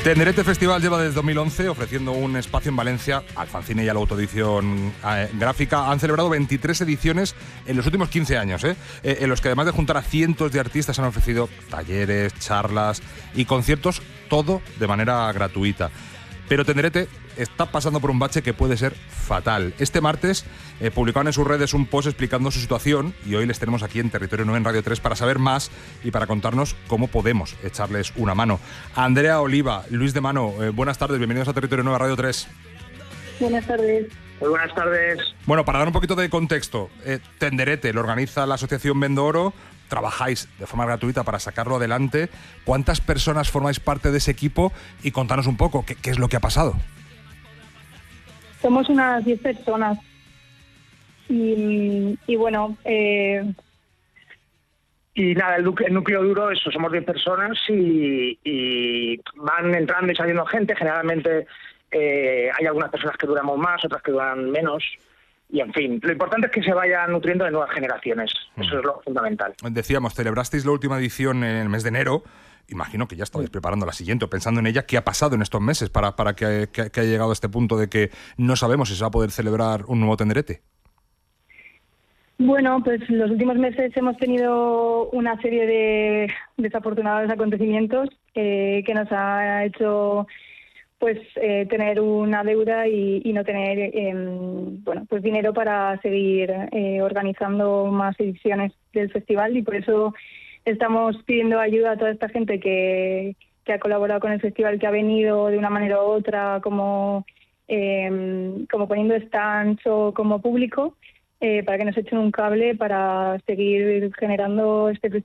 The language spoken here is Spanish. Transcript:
Tenderete Festival lleva desde 2011 ofreciendo un espacio en Valencia al fanzine y a la autoedición gráfica. Han celebrado 23 ediciones en los últimos 15 años, en los que además de juntar a cientos de artistas han ofrecido talleres, charlas y conciertos, todo de manera gratuita. Pero Tenderete está pasando por un bache que puede ser fatal. Este martes publicaron en sus redes un post explicando su situación y hoy les tenemos aquí en Territorio 9 en Radio 3 para saber más y para contarnos cómo podemos echarles una mano. Andrea Oliva, Luis de Mano, buenas tardes, bienvenidos a Territorio 9 Radio 3. Buenas tardes. Muy buenas tardes. Bueno, para dar un poquito de contexto, Tenderete lo organiza la Asociación Vendo Oro. Trabajáis de forma gratuita para sacarlo adelante. ¿Cuántas personas formáis parte de ese equipo? Y contanos un poco, ¿qué es lo que ha pasado? Somos unas 10 personas. Y bueno... Y nada, el núcleo duro, eso, somos 10 personas y van entrando y saliendo gente. Generalmente hay algunas personas que duramos más, otras que duran menos. Y en fin, lo importante es que se vayan nutriendo de nuevas generaciones. Eso es lo fundamental. Decíamos, celebrasteis la última edición en el mes de enero. Imagino que ya estáis preparando la siguiente o pensando en ella. ¿Qué ha pasado en estos meses para que haya llegado a este punto de que no sabemos si se va a poder celebrar un nuevo Tenderete? Bueno, pues los últimos meses hemos tenido una serie de desafortunados acontecimientos que nos ha hecho tener una deuda y no tener pues dinero para seguir organizando más ediciones del festival, y por eso estamos pidiendo ayuda a toda esta gente que ha colaborado con el festival, que ha venido de una manera u otra como poniendo stands o como público, para que nos echen un cable para seguir generando este